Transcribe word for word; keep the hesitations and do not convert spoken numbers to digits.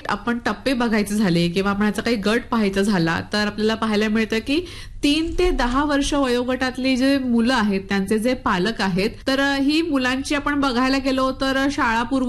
आपण टप्पे बघायचे झाले किंवा आपण याचा काही गट पाहायचा झाला तर आपल्याला पाहायला मिळतं की तीन ते दहा वर्ष वयोगटातली जे मुलं आहेत त्यांचे जे पालक आहेत तर ही मुलांची आपण बघायला गेलो तर शाळापूर्व